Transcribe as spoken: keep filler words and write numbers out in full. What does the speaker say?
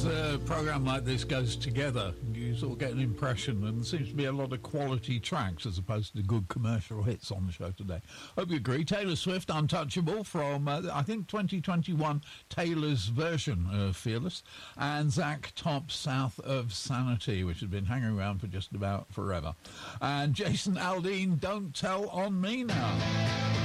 a program like this goes together, you sort of get an impression, and there seems to be a lot of quality tracks as opposed to good commercial hits on the show today. Hope you agree. Taylor Swift, Untouchable, from uh, I think twenty twenty-one Taylor's version of Fearless, and Zach Top, South of Sanity, which has been hanging around for just about forever. And Jason Aldean, Don't Tell on Me Now.